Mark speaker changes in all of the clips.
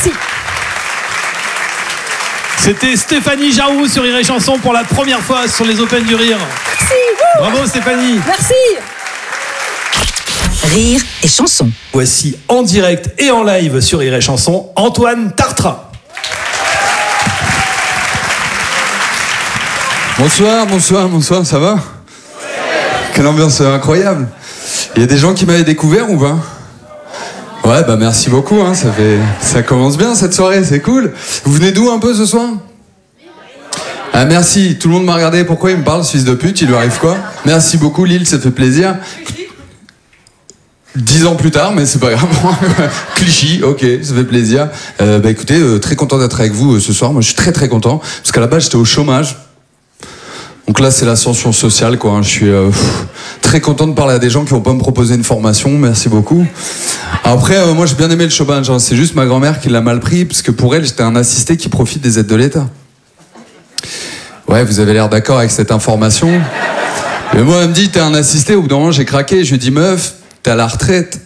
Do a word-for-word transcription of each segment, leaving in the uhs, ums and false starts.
Speaker 1: Merci.
Speaker 2: C'était Stéphanie Jarroux sur Rire et Chanson pour la première fois sur les Open du Rire.
Speaker 1: Merci.
Speaker 2: Bravo Stéphanie.
Speaker 1: Merci.
Speaker 3: Rire et Chanson.
Speaker 2: Voici en direct et en live sur Rire et Chanson, Antoine Tartra.
Speaker 4: Bonsoir, bonsoir, bonsoir, ça va ? Quelle ambiance incroyable. Il y a des gens qui m'avaient découvert ou pas ? Ouais, bah merci beaucoup, hein, ça fait, ça commence bien cette soirée, c'est cool. Vous venez d'où un peu ce soir ? Ah merci, tout le monde m'a regardé, pourquoi il me parle, ce fils de pute, il lui arrive quoi ? Merci beaucoup Lille, ça fait plaisir. Dix ans plus tard, mais c'est pas grave. Clichy, ok, ça fait plaisir. Euh, bah écoutez, euh, très content d'être avec vous euh, ce soir, moi je suis très très content, parce qu'à la base j'étais au chômage. Donc là, c'est l'ascension sociale, quoi. Je suis euh, pff, très content de parler à des gens qui vont pas me proposer une formation. Merci beaucoup. Après, euh, moi, j'ai bien aimé le chômage. Hein. C'est juste ma grand-mère qui l'a mal pris, parce que pour elle, j'étais un assisté qui profite des aides de l'État. Ouais, vous avez l'air d'accord avec cette information. Mais moi, elle me dit, t'es un assisté. Au bout d'un moment, j'ai craqué. Je lui dis, meuf, t'es à la retraite.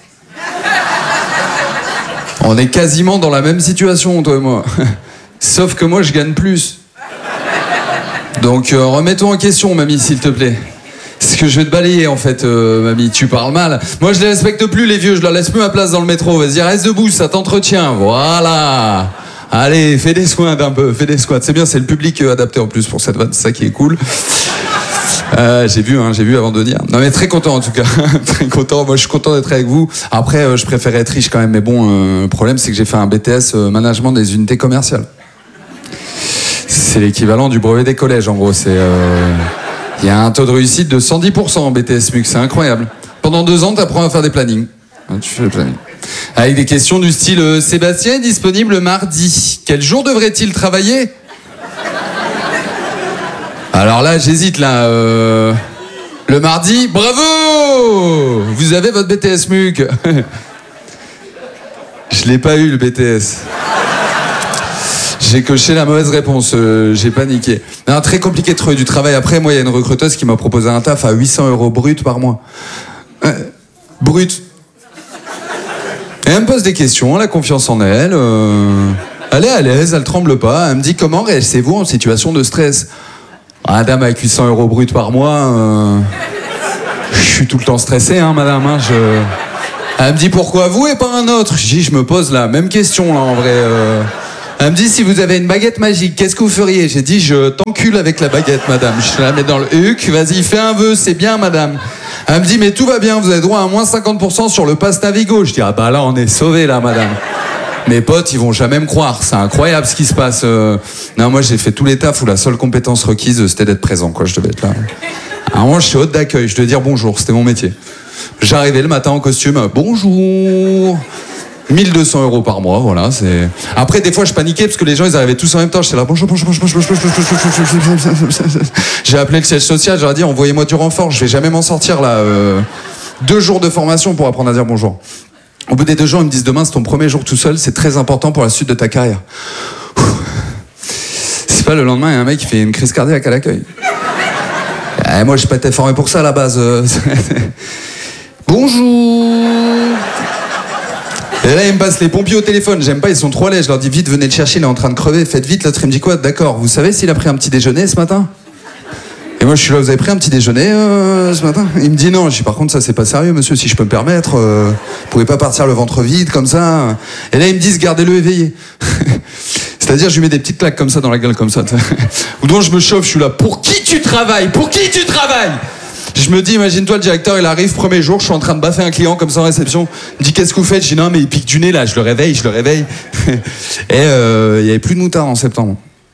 Speaker 4: On est quasiment dans la même situation, toi et moi. Sauf que moi, je gagne plus. Donc euh, remets-toi en question, mamie, s'il te plaît. C'est que je vais te balayer, en fait, euh, mamie. Tu parles mal. Moi, je les respecte plus, les vieux. Je leur laisse plus ma place dans le métro. Vas-y, reste debout, ça t'entretient. Voilà. Allez, fais des squats un peu. Fais des squats. C'est bien, c'est le public euh, adapté en plus pour cette vanne. C'est ça qui est cool. Euh, j'ai vu, hein, j'ai vu avant de venir. Non, mais très content, en tout cas. Très content. Moi, je suis content d'être avec vous. Après, euh, je préférais être riche quand même. Mais bon, euh, le problème, c'est que j'ai fait un B T S euh, management des unités commerciales. C'est l'équivalent du brevet des collèges, en gros. C'est, euh... il y a un taux de réussite de cent dix pour cent en B T S M U C, c'est incroyable. Pendant deux ans, tu apprends à faire des plannings. Tu fais le planning. Avec des questions du style euh, Sébastien est disponible mardi. Quel jour devrait-il travailler ? Alors là, j'hésite là. Euh... Le mardi, bravo ! Vous avez votre B T S M U C. Je l'ai pas eu le B T S. J'ai coché la mauvaise réponse, euh, j'ai paniqué. Non, très compliqué de trouver du travail. Après, moi, il y a une recruteuse qui m'a proposé un taf à huit cents euros brut par mois. Euh, brut. Et elle me pose des questions, elle a confiance en elle. Euh, elle est à l'aise, elle tremble pas. Elle me dit comment réagissez-vous en situation de stress ? Ah, madame, avec huit cents euros brut par mois, euh, je suis tout le temps stressé, hein, madame. Hein, je... Elle me dit pourquoi vous et pas un autre ? Je dis, je me pose la même question, là, en vrai. Euh... Elle me dit, si vous avez une baguette magique, qu'est-ce que vous feriez ? J'ai dit, je t'encule avec la baguette, madame. Je la mets dans le huc, vas-y, fais un vœu, c'est bien, madame. Elle me dit, mais tout va bien, vous avez droit à moins cinquante pour cent sur le pass Navigo. Je dis, ah bah là, on est sauvés, là, madame. Mes potes, ils vont jamais me croire, c'est incroyable ce qui se passe. Euh... Non, moi, j'ai fait tous les tafs où la seule compétence requise, c'était d'être présent, quoi, je devais être là. Alors moi, je suis hôte d'accueil, je devais dire bonjour, c'était mon métier. J'arrivais le matin en costume, bonjour. mille deux cents euros par mois, voilà, c'est... Après, des fois, je paniquais parce que les gens, ils arrivaient tous en même temps. J'étais là, bonjour, bonjour, bonjour, bonjour, bonjour, bonjour. J'ai appelé le siège social, j'ai dit, envoyez-moi du renfort, je vais jamais m'en sortir, là. Euh... Deux jours de formation pour apprendre à dire bonjour. Au bout des deux jours, ils me disent, demain, c'est ton premier jour tout seul, c'est très important pour la suite de ta carrière. C'est pas le lendemain, il y a un mec qui fait une crise cardiaque à l'accueil. Et moi, je n'ai pas été formé pour ça, à la base. Bonjour. Et là, ils me passent les pompiers au téléphone. J'aime pas, ils sont trop à l'aise. Je leur dis, vite, venez le chercher, il est en train de crever. Faites vite. L'autre, il me dit quoi ? D'accord. Vous savez s'il a pris un petit déjeuner ce matin ? Et moi, je suis là, vous avez pris un petit déjeuner euh, ce matin ? Il me dit non. Je dis, par contre, ça, c'est pas sérieux, monsieur, si je peux me permettre. Euh, vous pouvez pas partir le ventre vide comme ça. Et là, ils me disent, gardez-le éveillé. C'est-à-dire, je lui mets des petites claques comme ça dans la gueule, comme ça. Ou donc, je me chauffe, je suis là, pour qui tu travailles ? Pour qui tu travailles ? Je me dis, imagine-toi, le directeur, il arrive, premier jour, je suis en train de baffer un client comme ça en réception. Il me dit, qu'est-ce que vous faites ? Je dis, non, mais il pique du nez, là. Je le réveille, je le réveille. Et euh, il n'y avait plus de moutarde en septembre.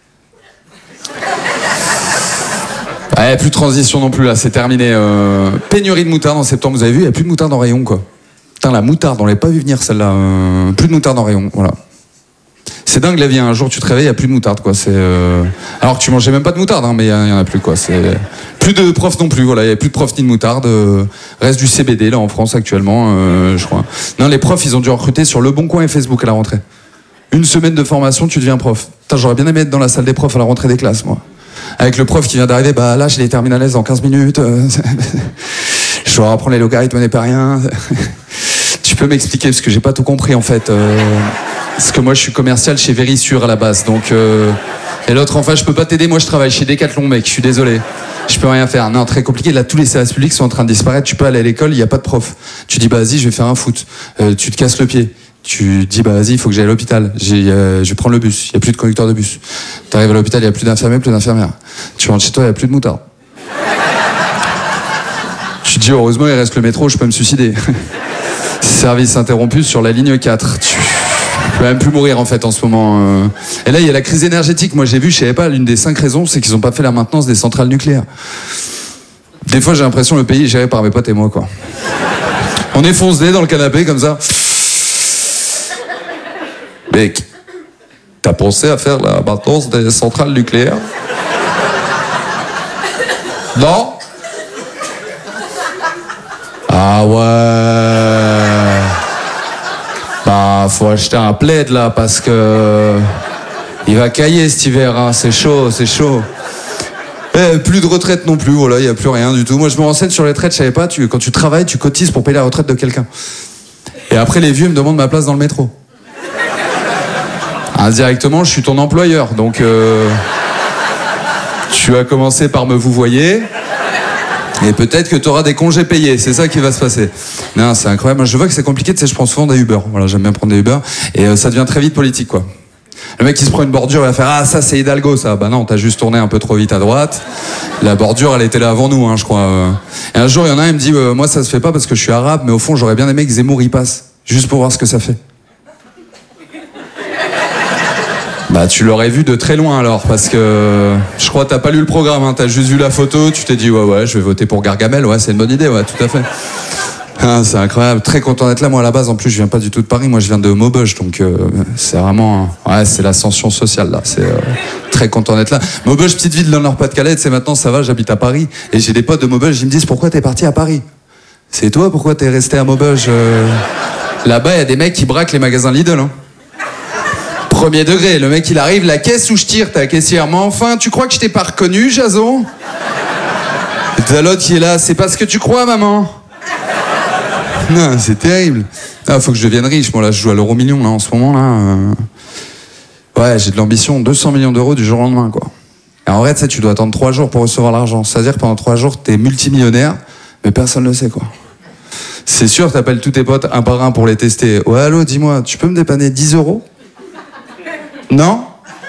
Speaker 4: Ouais, plus de transition non plus, là, c'est terminé. Euh, pénurie de moutarde en septembre, vous avez vu, il n'y a plus de moutarde en rayon, quoi. Putain, la moutarde, on l'avait pas vu venir, celle-là. Euh, plus de moutarde en rayon, voilà. C'est dingue la vie, hein. Un jour tu te réveilles, il n'y a plus de moutarde, quoi. C'est, euh... Alors que tu mangeais même pas de moutarde, hein, mais il n'y en a plus, quoi. C'est... Plus de profs non plus, voilà, il n'y a plus de profs ni de moutarde. Euh... Reste du C B D, là, en France, actuellement, euh, je crois. Non, les profs, ils ont dû recruter sur Le Bon Coin et Facebook à la rentrée. Une semaine de formation, tu deviens prof. Putain, j'aurais bien aimé être dans la salle des profs à la rentrée des classes, moi. Avec le prof qui vient d'arriver, bah là, j'ai les terminales dans quinze minutes. Euh... je dois apprendre les logarithmes n'est pas rien. Tu peux m'expliquer, parce que j'ai pas tout compris, en fait. Euh... Parce que moi, je suis commercial chez Vérissure à la base, donc... Euh... Et l'autre en face, je peux pas t'aider, moi je travaille chez Decathlon, mec, je suis désolé. Je peux rien faire. Non, très compliqué. Là, tous les services publics sont en train de disparaître. Tu peux aller à l'école, il n'y a pas de prof. Tu dis, bah vas-y, je vais faire un foot. Euh, tu te casses le pied. Tu dis, bah vas-y, il faut que j'aille à l'hôpital. J'ai, euh, je vais prendre le bus. Il n'y a plus de conducteur de bus. Tu arrives à l'hôpital, il n'y a plus d'infirmiers, plus d'infirmières. Tu rentres chez toi, il n'y a plus de moutarde. Tu te dis, heureusement, il reste le métro, je peux me suicider. Service interrompu sur la ligne quatre. Tu... Je peux même plus mourir en fait en ce moment. Et là il y a la crise énergétique. Moi j'ai vu, je savais pas, l'une des cinq raisons c'est qu'ils ont pas fait la maintenance des centrales nucléaires. Des fois j'ai l'impression que le pays est géré par mes potes et moi quoi. On est foncé dans le canapé comme ça. Mec, t'as pensé à faire la maintenance des centrales nucléaires? Non? Ah ouais. Bah, faut acheter un plaid là parce que il va cailler cet hiver, hein. C'est chaud, c'est chaud. Eh, plus de retraite non plus, voilà, il y a plus rien du tout. Moi, je me renseigne sur les retraites, je savais pas. Tu, quand tu travailles, tu cotises pour payer la retraite de quelqu'un. Et après, les vieux me demandent ma place dans le métro. Indirectement, je suis ton employeur, donc euh, tu as commencé par me vouvoyer. Et peut-être que tu auras des congés payés, c'est ça qui va se passer. Non, c'est incroyable. Moi, je vois que c'est compliqué, tu sais, je prends souvent des Uber. Voilà, j'aime bien prendre des Uber. Et euh, ça devient très vite politique, quoi. Le mec qui se prend une bordure, il va faire « Ah, ça, c'est Hidalgo, ça. » Bah non, t'as juste tourné un peu trop vite à droite. La bordure, elle était là avant nous, hein, je crois. Et un jour, il y en a un, il me dit euh, « Moi, ça se fait pas parce que je suis arabe, mais au fond, j'aurais bien aimé que Zemmour y passe. Juste pour voir ce que ça fait. » Bah tu l'aurais vu de très loin alors, parce que je crois que t'as pas lu le programme, hein, t'as juste vu la photo, tu t'es dit ouais ouais je vais voter pour Gargamel, ouais c'est une bonne idée, ouais tout à fait. Ah, c'est incroyable, très content d'être là. Moi à la base en plus je viens pas du tout de Paris, moi je viens de Maubeuge, donc euh, c'est vraiment, ouais c'est l'ascension sociale là, c'est euh, très content d'être là. Maubeuge, petite ville dans le Nord-Pas-de-Calais, tu sais maintenant ça va, j'habite à Paris, et j'ai des potes de Maubeuge, ils me disent pourquoi t'es parti à Paris? C'est toi, pourquoi t'es resté à Maubeuge? euh... Là-bas il y a des mecs qui braquent les magasins Lidl, hein. Premier degré, le mec il arrive, la caisse où je tire, t'as la caissière, mais enfin, tu crois que je t'ai pas reconnu, Jason? Et t'as l'autre qui est là, c'est pas ce que tu crois, maman? Non, c'est terrible. Ah, faut que je devienne riche, moi là, je joue à l'euro million, là, en ce moment, là. Euh... Ouais, j'ai de l'ambition, deux cents millions d'euros du jour au lendemain, quoi. Et en vrai, tu sais, tu dois attendre trois jours pour recevoir l'argent. C'est-à-dire que pendant trois jours, t'es multimillionnaire, mais personne ne le sait, quoi. C'est sûr, t'appelles tous tes potes un par un pour les tester. Ouais, allô, dis-moi, tu peux me dépanner dix euros? Non?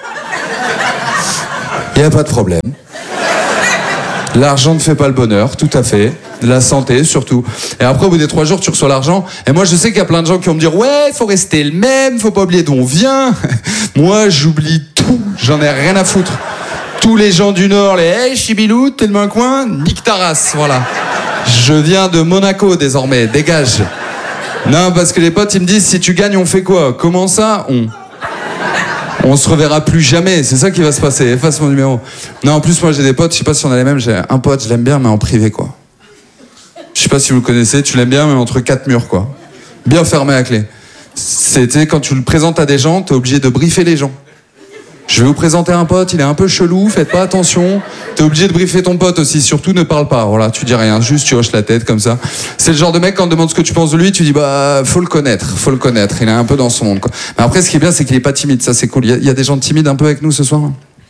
Speaker 4: Il n'y a pas de problème. L'argent ne fait pas le bonheur, tout à fait. La santé, surtout. Et après, au bout des trois jours, tu reçois l'argent. Et moi, je sais qu'il y a plein de gens qui vont me dire « Ouais, faut rester le même, faut pas oublier d'où on vient. » Moi, j'oublie tout. J'en ai rien à foutre. Tous les gens du Nord, les « Hey, Chibilou, t'es de mon coin ?» Nique ta race, voilà. Je viens de Monaco, désormais. Dégage. Non, parce que les potes, ils me disent « Si tu gagnes, on fait quoi ?» Comment ça, on... On se reverra plus jamais, c'est ça qui va se passer. Efface mon numéro. Non, en plus, moi j'ai des potes, je sais pas si on a les mêmes, j'ai un pote, je l'aime bien, mais en privé, quoi. Je sais pas si vous le connaissez, tu l'aimes bien, mais entre quatre murs, quoi. Bien fermé à clé. C'était quand tu le présentes à des gens, t'es obligé de briefer les gens. Je vais vous présenter un pote, il est un peu chelou, faites pas attention. T'es obligé de briefer ton pote aussi, surtout ne parle pas. Voilà, tu dis rien, juste tu hoches la tête comme ça. C'est le genre de mec, quand on te demande ce que tu penses de lui, tu dis bah faut le connaître, faut le connaître. Il est un peu dans son monde, quoi. Mais après, ce qui est bien, c'est qu'il est pas timide, ça c'est cool. Il y, a, il y a des gens timides un peu avec nous ce soir.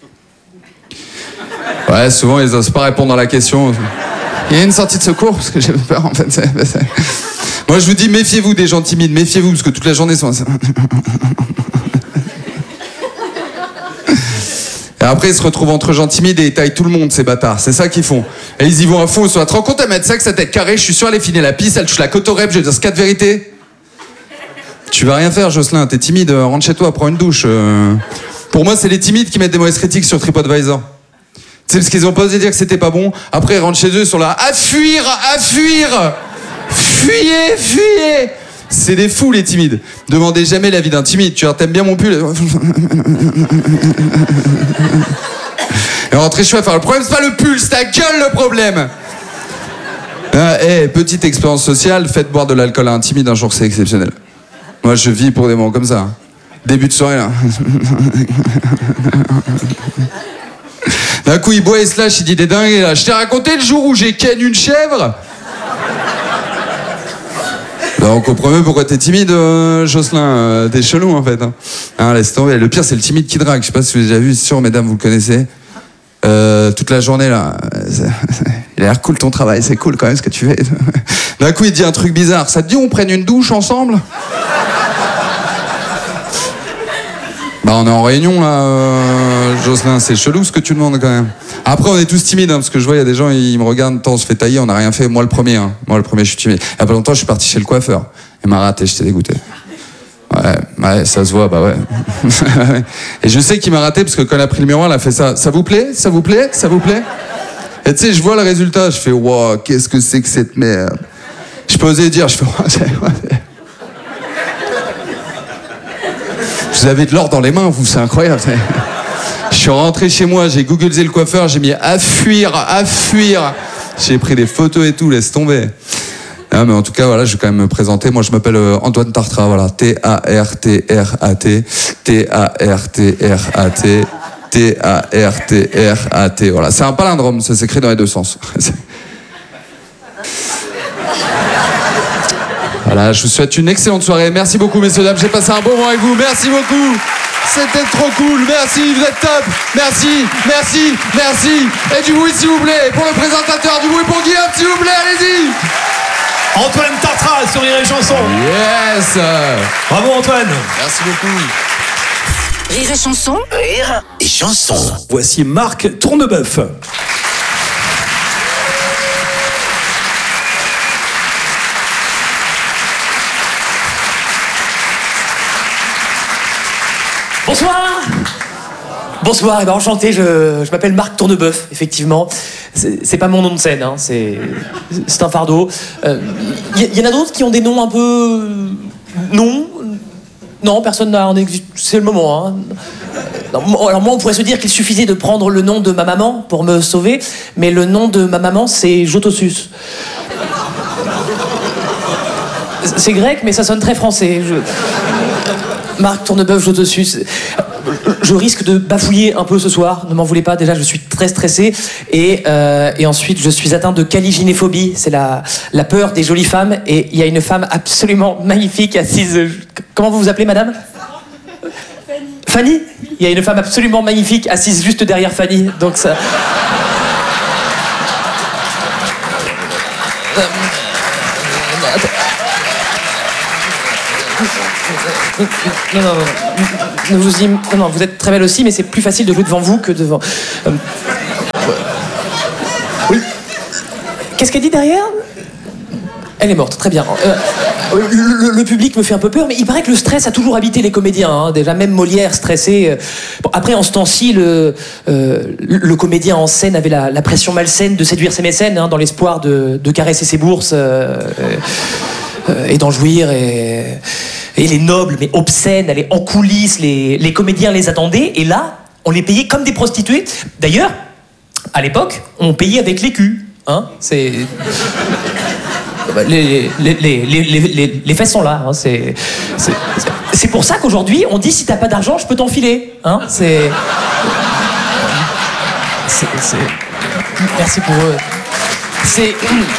Speaker 4: Ouais, souvent ils osent pas répondre à la question. Il y a une sortie de secours parce que j'ai peur en fait. Moi je vous dis méfiez-vous des gens timides, méfiez-vous parce que toute la journée sont. Et après, ils se retrouvent entre gens timides et ils taillent tout le monde, ces bâtards. C'est ça qu'ils font. Et ils y vont à fond. Ils sont à te rends compte, elle met ça que sa tête carrée. Je suis sûr, elle est finie la pisse, elle touche la côte au rep. Je vais dire, c'est quatre vérités. Tu vas rien faire, Jocelyn. T'es timide. Rentre chez toi, prends une douche. Euh... Pour moi, c'est les timides qui mettent des mauvaises critiques sur TripAdvisor. Tu sais, parce qu'ils ont pas osé dire que c'était pas bon. Après, ils rentrent chez eux, ils sont là. À fuir, à fuir. Fuyez, fuyez. C'est des fous, les timides. Demandez jamais l'avis d'un timide. Tu vois, t'aimes bien mon pull? Et rentrer chez toi, faire le problème, c'est pas le pull, c'est ta gueule le problème. Ah, hey, petite expérience sociale, faites boire de l'alcool à un timide un jour, c'est exceptionnel. Moi, je vis pour des moments comme ça. Début de soirée, là. D'un coup, il boit et se lâche, il dit des dingues. Là, je t'ai raconté le jour où j'ai ken une chèvre? on comprend mieux pourquoi t'es timide, euh, Jocelyn. Euh, t'es chelou, en fait. Hein. Hein, laisse tomber. Le pire, c'est le timide qui drague. Je sais pas si vous avez déjà vu, c'est sûr, mesdames, vous le connaissez. Euh, toute la journée, là. Il a l'air cool ton travail, c'est cool quand même ce que tu fais. D'un coup, il te dit un truc bizarre. Ça te dit, on prenne une douche ensemble? Bah, on est en réunion, là, euh, Jocelyn. C'est chelou ce que tu demandes, quand même. Après, on est tous timides, hein, parce que je vois, il y a des gens, ils me regardent, tant on se fait tailler, on n'a rien fait. Moi, le premier, hein. Moi, le premier, je suis timide. Il y a pas longtemps, je suis parti chez le coiffeur. Il m'a raté, j'étais dégoûté. Ouais, ouais, ça se voit, bah ouais. Et je sais qu'il m'a raté, parce que quand elle a pris le miroir, elle a fait ça. Ça vous plaît? Ça vous plaît? Ça vous plaît? Et tu sais, je vois le résultat, je fais, wow, qu'est-ce que c'est que cette merde? Je peux oser dire, je fais, wow, vous avez de l'or dans les mains, vous, c'est incroyable. Je suis rentré chez moi, j'ai googlisé le coiffeur, j'ai mis à fuir, à fuir. J'ai pris des photos et tout, laisse tomber. Non, mais en tout cas, voilà, je vais quand même me présenter. Moi, je m'appelle Antoine Tartra, voilà. T A R T R A T. T A R T R A T. T A R T R A T. Voilà. C'est un palindrome, ça s'écrit dans les deux sens. Voilà, je vous souhaite une excellente soirée. Merci beaucoup, messieurs, dames. J'ai passé un bon moment avec vous. Merci beaucoup. C'était trop cool. Merci, vous êtes top. Merci, merci, merci. Et du bruit, s'il vous plaît, pour le présentateur. Du bruit pour Guillaume, s'il vous plaît. Allez-y.
Speaker 2: Antoine Tartra sur Rire et Chanson.
Speaker 4: Yes.
Speaker 2: Bravo, Antoine.
Speaker 4: Merci beaucoup.
Speaker 1: Rire et Chanson. Rire et Chanson.
Speaker 2: Voici Marc Tourneboeuf.
Speaker 3: Bonsoir. Bonsoir, et ben enchanté, je, je m'appelle Marc Tourneboeuf, effectivement. C'est, c'est pas mon nom de scène, hein, c'est, c'est un fardeau. Il euh, y, y en a d'autres qui ont des noms un peu... Non Non, personne n'a un existe. C'est le moment. Hein. Non, alors moi, on pourrait se dire qu'il suffisait de prendre le nom de ma maman pour me sauver, mais le nom de ma maman, c'est Jotossus. C'est grec, mais ça sonne très français. Je... Marc Tourneboeuf, Jotossus. Je risque de bafouiller un peu ce soir, ne m'en voulez pas, déjà je suis très stressé. Et, euh, et ensuite je suis atteint de caligynéphobie, c'est la, la peur des jolies femmes. Et il y a une femme absolument magnifique assise... Comment vous vous appelez, madame? Fanny. Fanny? Il y a une femme absolument magnifique assise juste derrière Fanny, donc ça... Non, non, non, ne vous y... non, non, vous êtes très belle aussi, mais c'est plus facile de jouer devant vous que devant... Euh... Oui. Qu'est-ce qu'elle dit derrière? Elle est morte, très bien. Euh, le, le public me fait un peu peur, mais il paraît que le stress a toujours habité les comédiens. Hein. Déjà, même Molière stressé. Bon, après, en ce temps-ci, le, euh, le comédien en scène avait la, la pression malsaine de séduire ses mécènes, hein, dans l'espoir de, de caresser ses bourses euh, euh, et d'en jouir. Et... Et les nobles, mais obscènes, allaient en coulisses, les, les comédiens les attendaient, et là, on les payait comme des prostituées. D'ailleurs, à l'époque, on payait avec l'écu. Hein, c'est... Les, les, les, les, les, les faits sont là. Hein, c'est, c'est, c'est pour ça qu'aujourd'hui, on dit si t'as pas d'argent, je peux t'enfiler. Hein, c'est... C'est, c'est... Merci pour eux. C'est...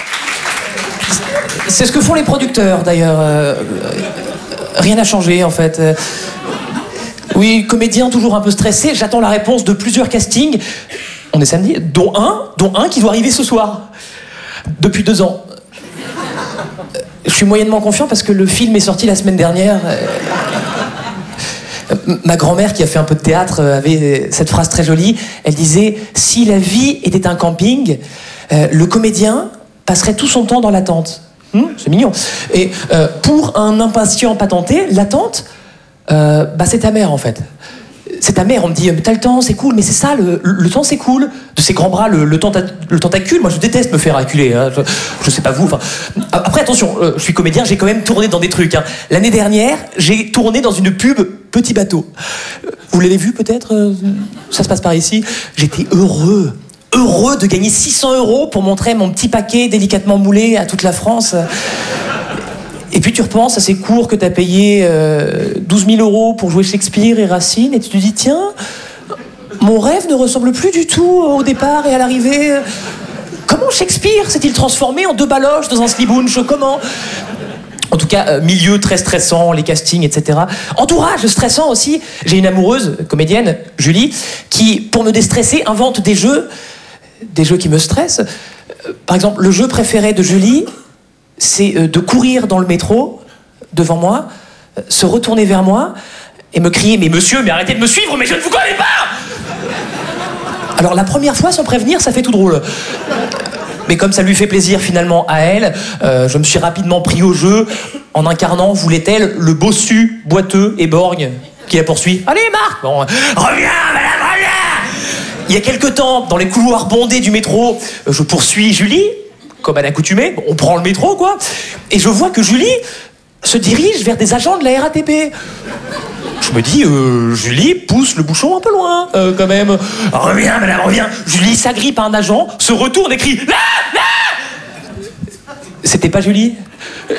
Speaker 3: C'est ce que font les producteurs, d'ailleurs. Euh... Rien n'a changé, en fait. Oui, comédien toujours un peu stressé. J'attends la réponse de plusieurs castings. On est samedi, dont un, dont un qui doit arriver ce soir. Depuis deux ans. Je suis moyennement confiant parce que le film est sorti la semaine dernière. Ma grand-mère, qui a fait un peu de théâtre, avait cette phrase très jolie. Elle disait « Si la vie était un camping, le comédien passerait tout son temps dans l'attente. » Hum, c'est mignon. Et euh, pour un impatient patenté, l'attente, euh, bah c'est ta mère en fait. C'est ta mère, on me dit, t'as le temps, c'est cool, mais c'est ça, le, le temps c'est cool. De ses grands bras, le, le, tenta, le tentacule, moi je déteste me faire acculer. Hein. Je, je sais pas vous. Enfin, après attention, euh, je suis comédien, j'ai quand même tourné dans des trucs. Hein. L'année dernière, j'ai tourné dans une pub Petit Bateau. Vous l'avez vu peut-être? Ça se passe par ici. J'étais heureux. Heureux de gagner six cents euros pour montrer mon petit paquet délicatement moulé à toute la France. Et puis tu repenses à ces cours que t'as payé euh, douze mille euros pour jouer Shakespeare et Racine, et tu te dis, tiens, mon rêve ne ressemble plus du tout au départ et à l'arrivée. Comment Shakespeare s'est-il transformé en deux baloches dans un slibounch? Comment? En tout cas, euh, milieu très stressant, les castings, et cetera. Entourage stressant aussi. J'ai une amoureuse, comédienne, Julie, qui, pour me déstresser, invente des jeux, des jeux qui me stressent. Euh, par exemple, le jeu préféré de Julie, c'est euh, de courir dans le métro, devant moi, euh, se retourner vers moi, et me crier « Mais monsieur, mais arrêtez de me suivre, mais je ne vous connais pas !» Alors la première fois, sans prévenir, ça fait tout drôle. Mais comme ça lui fait plaisir finalement à elle, euh, je me suis rapidement pris au jeu en incarnant, voulait-elle, le bossu, boiteux et borgne qui la poursuit. Allez Marc, bon, reviens madame, reviens. Il y a quelque temps, dans les couloirs bondés du métro, je poursuis Julie, comme à l'accoutumée, on prend le métro quoi, et je vois que Julie se dirige vers des agents de la R A T P. Je me dis, euh, Julie pousse le bouchon un peu loin, euh, quand même. Reviens, madame, reviens. Julie s'agrippe à un agent, se retourne et crie, là, là. C'était pas Julie. Euh...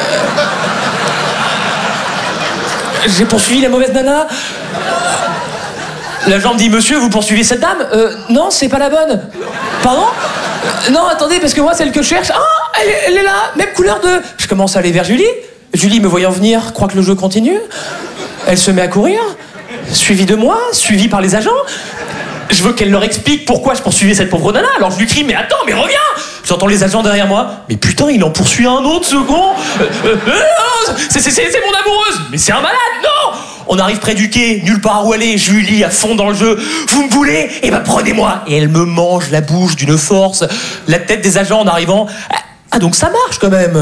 Speaker 3: J'ai poursuivi la mauvaise nana. L'agent me dit, monsieur, vous poursuivez cette dame euh, Non, c'est pas la bonne. Pardon euh, Non, attendez, parce que moi, celle que je cherche, ah, elle, elle est là, même couleur de... Je commence à aller vers Julie. Julie, me voyant venir, croit que le jeu continue. Elle se met à courir, suivie de moi, suivie par les agents. Je veux qu'elle leur explique pourquoi je poursuivais cette pauvre nana. Alors je lui crie, mais attends, mais reviens. J'entends les agents derrière moi. Mais putain, il en poursuit un autre, ce con. Euh, euh, euh, c'est, c'est, c'est mon amoureuse. Mais c'est un malade, non. On arrive près du quai, nulle part où aller. Julie à fond dans le jeu. Vous me voulez ? Eh ben prenez-moi. Et elle me mange la bouche d'une force. La tête des agents en arrivant. Ah donc ça marche quand même.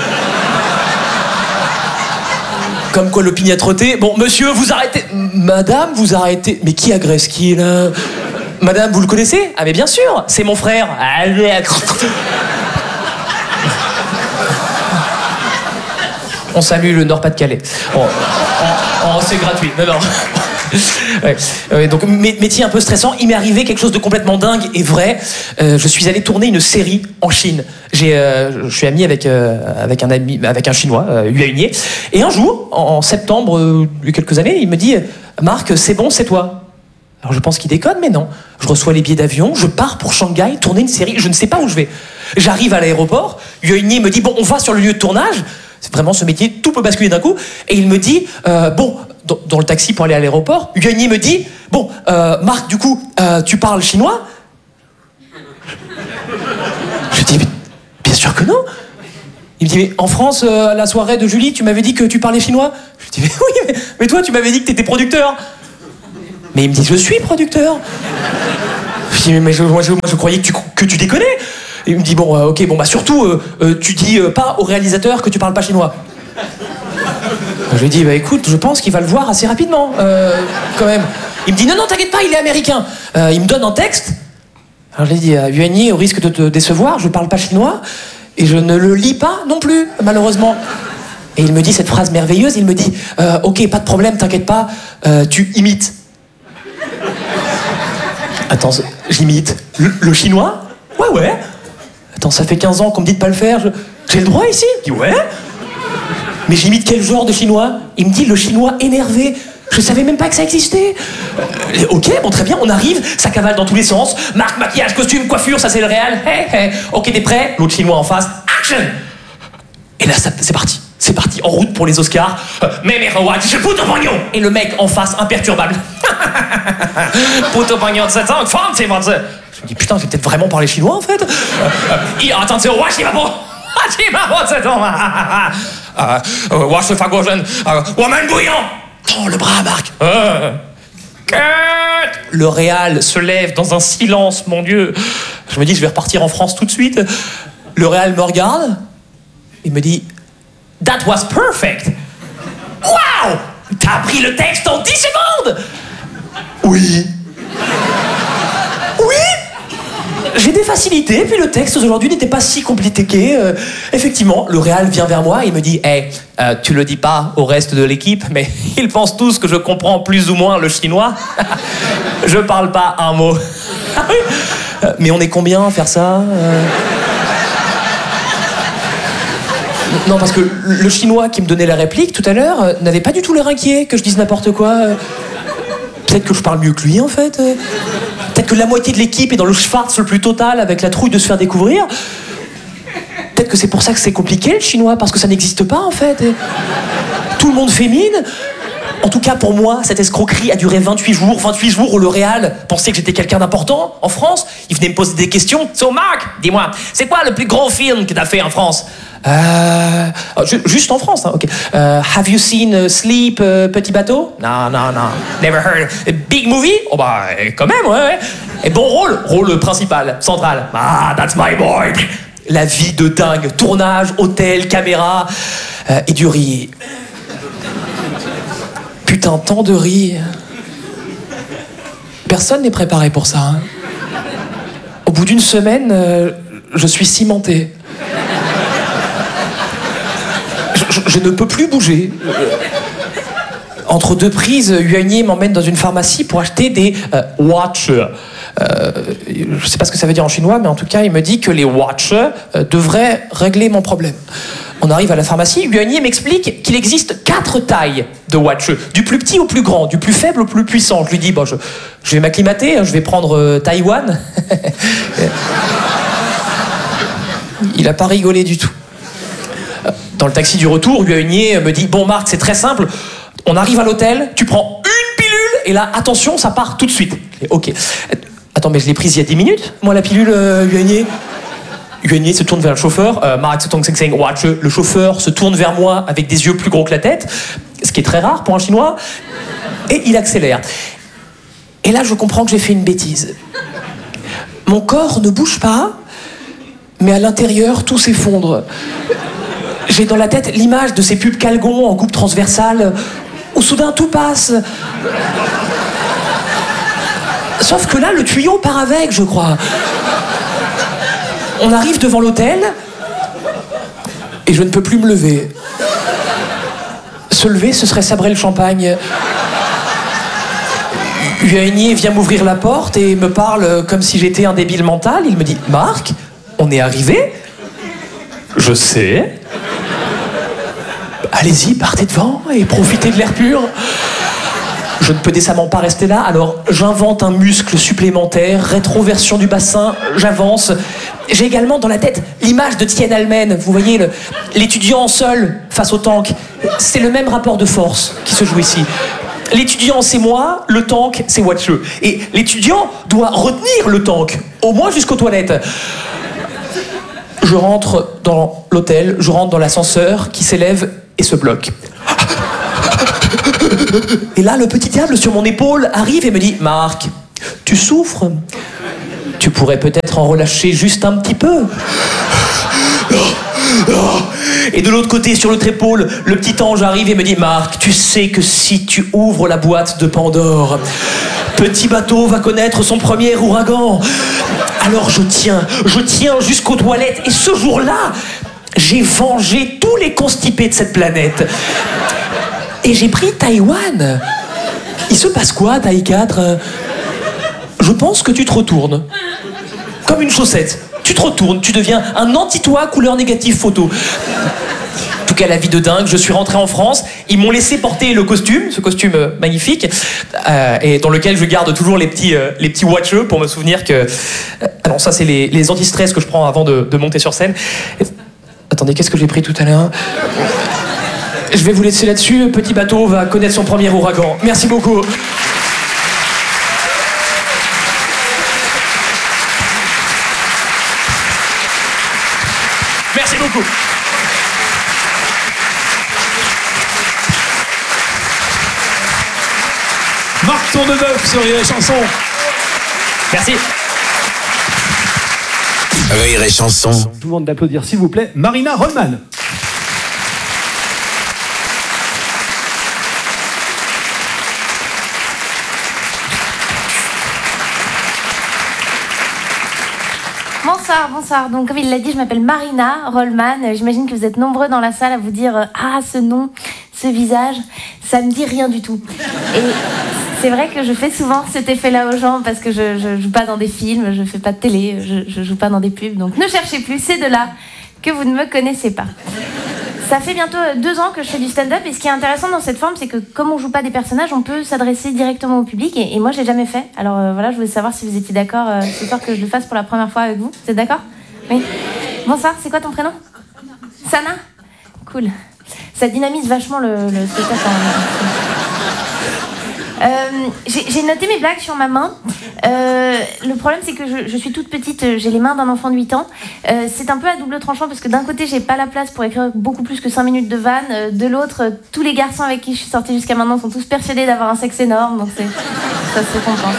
Speaker 3: Comme quoi l'opiniâtreté. Bon, monsieur, vous arrêtez. Madame, vous arrêtez. Mais qui agresse qui, là ? Madame, vous le connaissez ? Ah, mais bien sûr, c'est mon frère. On salue le Nord-Pas-de-Calais. Oh, oh, oh, c'est gratuit. Non, non. Ouais. Ouais, donc métier un peu stressant. Il m'est arrivé quelque chose de complètement dingue et vrai. Euh, je suis allé tourner une série en Chine. J'ai, euh, je suis ami avec euh, avec un ami, avec un Chinois, euh, Yue Hunier. Et un jour, en, en septembre, euh, il y a quelques années, il me dit Marc, c'est bon, c'est toi. Alors je pense qu'il déconne, mais non. Je reçois les billets d'avion, je pars pour Shanghai tourner une série. Je ne sais pas où je vais. J'arrive à l'aéroport. Yue Hunier me dit bon, on va sur le lieu de tournage. C'est vraiment ce métier, tout peut basculer d'un coup. Et il me dit euh, bon. Dans, dans le taxi pour aller à l'aéroport, Yue Hunier me dit bon, euh, Marc, du coup, euh, tu parles chinois ? Je dis mais bien sûr que non. Il me dit mais en France, euh, à la soirée de Julie, tu m'avais dit que tu parlais chinois ? Je dis mais oui, mais, mais toi, tu m'avais dit que t'étais producteur. Mais il me dit je suis producteur. Je dis mais, mais je, moi, je, moi je croyais que tu, que tu déconnais. Et il me dit bon, euh, ok, bon bah surtout, euh, euh, tu dis euh, pas au réalisateur que tu parles pas chinois. Je lui dis, bah écoute, je pense qu'il va le voir assez rapidement, euh, quand même. Il me dit, non, non, t'inquiète pas, il est américain. Euh, il me donne un texte. Alors je lui dis, Yue Hunier, au risque de te décevoir, je parle pas chinois et je ne le lis pas non plus, malheureusement. Et il me dit cette phrase merveilleuse, il me dit, euh, ok, pas de problème, t'inquiète pas, euh, tu imites. Attends, j'imite le, le chinois ? Ouais, ouais. Attends, ça fait quinze ans qu'on me dit de pas le faire, je... j'ai le droit ici ? Je dis, ouais. Mais j'imite quel genre de chinois ? Il me dit le chinois énervé. Je savais même pas que ça existait. Euh, ok, bon, très bien, on arrive, ça cavale dans tous les sens. Marque, maquillage, costume, coiffure, ça c'est le réel. Hey, hey. Ok, t'es prêt ? L'autre chinois en face. Action ! Et là, ça, c'est parti. C'est parti, en route pour les Oscars. Euh, mais mais what, je puto pognon ! Et le mec en face, imperturbable. Puto pognon de sept ans, femme, c'est moi. Je me dis, putain, j'ai peut-être vraiment parlé chinois en fait. Euh, euh, attends, c'est ouais, c'est pas bon. Woman bouillant. Oh, le bras, Marc. Euh. Le réal se lève dans un silence, mon Dieu. Je me dis, je vais repartir en France tout de suite. Le réal me regarde. Il me dit, that was perfect. Wow, t'as appris le texte en dix secondes. Oui. Oui. J'ai des facilités, puis le texte aujourd'hui n'était pas si compliqué. Euh, effectivement, le réal vient vers moi et me dit hey, « euh, tu le dis pas au reste de l'équipe, mais ils pensent tous que je comprends plus ou moins le chinois. Je parle pas un mot. » euh, Mais on est combien à faire ça euh... Non, parce que le chinois qui me donnait la réplique tout à l'heure euh, n'avait pas du tout l'air inquiet que je dise n'importe quoi. Euh... Peut-être que je parle mieux que lui, en fait. Euh... Peut-être que la moitié de l'équipe est dans le schwartz le plus total avec la trouille de se faire découvrir. Peut-être que c'est pour ça que c'est compliqué le chinois, parce que ça n'existe pas en fait. Et tout le monde fait mine. En tout cas, pour moi, cette escroquerie a duré vingt-huit jours. vingt-huit jours où le Réal pensait que j'étais quelqu'un d'important en France. Il venait me poser des questions. So, Marc, dis-moi, c'est quoi le plus gros film que t'as fait en France? Euh... Juste en France, hein, ok. Euh, have you seen uh, Sleep, uh, Petit Bateau? Non, non, non. Never heard. A big movie? Oh bah, quand même, ouais, ouais. Et bon rôle? Rôle principal, central. Ah, that's my boy. La vie de dingue. Tournage, hôtel, caméra euh, et du riz. Putain, tant de riz. Personne n'est préparé pour ça. Hein. Au bout d'une semaine, euh, je suis cimenté. Je, je, je ne peux plus bouger. Entre deux prises, Yuanier m'emmène dans une pharmacie pour acheter des euh, watch. Euh, je sais pas ce que ça veut dire en chinois, mais en tout cas, il me dit que les watch euh, devraient régler mon problème. On arrive à la pharmacie, Yuanier m'explique qu'il existe quatre tailles de watch, du plus petit au plus grand, du plus faible au plus puissant. Je lui dis, bon, je, je vais m'acclimater, je vais prendre euh, Taïwan. Il a pas rigolé du tout. Dans le taxi du retour, Yuanier me dit, bon Marc, c'est très simple, on arrive à l'hôtel, tu prends une pilule, et là, attention, ça part tout de suite. Et, ok. Attends, mais je l'ai prise il y a dix minutes, moi, la pilule, euh, Yuanier. Yuanier se tourne vers le chauffeur. Euh, Marc se tourne watch. Le chauffeur se tourne vers moi avec des yeux plus gros que la tête, ce qui est très rare pour un Chinois. Et il accélère. Et là, je comprends que j'ai fait une bêtise. Mon corps ne bouge pas, mais à l'intérieur, tout s'effondre. J'ai dans la tête l'image de ces pubs Calgon en coupe transversale, où soudain tout passe. Sauf que là, le tuyau part avec, je crois. On arrive devant l'hôtel et je ne peux plus me lever. Se lever, ce serait sabrer le champagne. Yuanier vient m'ouvrir la porte et me parle comme si j'étais un débile mental. Il me dit « Marc, on est arrivé ?» Je sais. Allez-y, partez devant et profitez de l'air pur. Je ne peux décemment pas rester là, alors j'invente un muscle supplémentaire, rétroversion du bassin, j'avance. J'ai également dans la tête l'image de Tiananmen, vous voyez, le, l'étudiant seul face au tank. C'est le même rapport de force qui se joue ici. L'étudiant, c'est moi, le tank, c'est Watcheux. Et l'étudiant doit retenir le tank, au moins jusqu'aux toilettes. Je rentre dans l'hôtel, je rentre dans l'ascenseur qui s'élève et se bloque. Et là, le petit diable sur mon épaule arrive et me dit « Marc, tu souffres? Tu pourrais peut-être en relâcher juste un petit peu. » Et de l'autre côté, sur l'autre épaule, le petit ange arrive et me dit « Marc, tu sais que si tu ouvres la boîte de Pandore, Petit Bateau va connaître son premier ouragan. » Alors je tiens, je tiens jusqu'aux toilettes. Et ce jour-là, j'ai vengé tous les constipés de cette planète. Et j'ai pris Taïwan. Il se passe quoi, Taï quatre? Je pense que tu te retournes. Comme une chaussette. Tu te retournes, tu deviens un anti-toi couleur négative photo. En tout cas, la vie de dingue. Je suis rentré en France. Ils m'ont laissé porter le costume, ce costume euh, magnifique, euh, et dans lequel je garde toujours les petits, euh, les petits watcheux pour me souvenir que... Euh, alors ça, c'est les, les anti-stress que je prends avant de, de monter sur scène. Et... Attendez, qu'est-ce que j'ai pris tout à l'heure? Je vais vous laisser là-dessus. Petit Bateau va connaître son premier ouragan. Merci beaucoup. Merci beaucoup.
Speaker 2: Marc Tourneneuf sur Rire et Chanson.
Speaker 3: Merci.
Speaker 1: Rire et Chanson.
Speaker 2: Je vous demande d'applaudir, s'il vous plaît, Marina Rollman.
Speaker 5: Bonsoir, bonsoir. Donc, comme il l'a dit, je m'appelle Marina Rollman. J'imagine que vous êtes nombreux dans la salle à vous dire euh, « Ah, ce nom, ce visage, ça me dit rien du tout. » Et c'est vrai que je fais souvent cet effet-là aux gens parce que je, je joue pas dans des films, je fais pas de télé, je, je joue pas dans des pubs. Donc, ne cherchez plus, c'est de là que vous ne me connaissez pas. Ça fait bientôt deux ans que je fais du stand-up et ce qui est intéressant dans cette forme, c'est que comme on joue pas des personnages, on peut s'adresser directement au public et, et moi, je l'ai jamais fait. Alors euh, voilà, je voulais savoir si vous étiez d'accord euh, ce soir que je le fasse pour la première fois avec vous. Vous êtes d'accord? Oui. Bonsoir, c'est quoi ton prénom? Sana? Cool. Ça dynamise vachement le, le spectacle. Euh, j'ai noté mes blagues sur ma main. Euh, le problème, c'est que je, je suis toute petite, j'ai les mains d'un enfant de huit ans. Euh, c'est un peu à double tranchant parce que d'un côté, j'ai pas la place pour écrire beaucoup plus que cinq minutes de vanne. Euh, de l'autre, euh, tous les garçons avec qui je suis sortie jusqu'à maintenant sont tous persuadés d'avoir un sexe énorme. Donc c'est, ça se compense.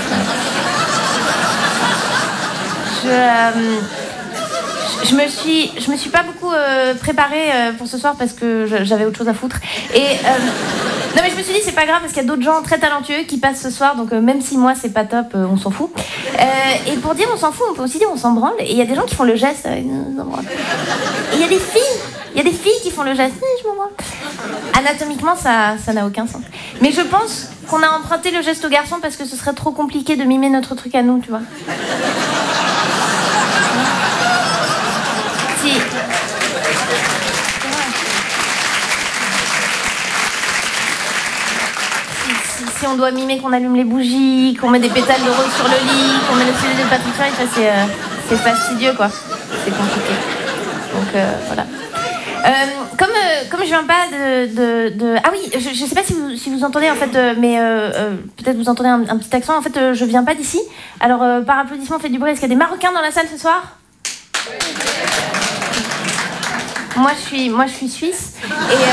Speaker 5: Je... Euh, Je me suis, je me suis pas beaucoup euh, préparée euh, pour ce soir parce que j'avais autre chose à foutre. Et euh, non mais je me suis dit c'est pas grave parce qu'il y a d'autres gens très talentueux qui passent ce soir, donc euh, même si moi c'est pas top, euh, on s'en fout. Euh, et pour dire on s'en fout, on peut aussi dire on s'en branle. Et il y a des gens qui font le geste. Euh, et il y a des filles, il y a des filles qui font le geste. Eh, je m'en branle. Anatomiquement ça, ça n'a aucun sens. Mais je pense qu'on a emprunté le geste aux garçons parce que ce serait trop compliqué de mimer notre truc à nous, tu vois. Si. Si, si, si on doit mimer qu'on allume les bougies, qu'on met des pétales de rose sur le lit, qu'on met le filet de Patrick Fight, c'est, euh, c'est fastidieux quoi. C'est compliqué. Donc euh, voilà. Euh, comme, euh, comme je viens pas de... de, de... Ah oui, je, je sais pas si vous, si vous entendez en fait, euh, mais euh, euh, peut-être vous entendez un, un petit accent. En fait, euh, je viens pas d'ici. Alors euh, par applaudissement, faites du bruit. Est-ce qu'il y a des Marocains dans la salle ce soir? Moi je suis, moi je suis suisse et euh...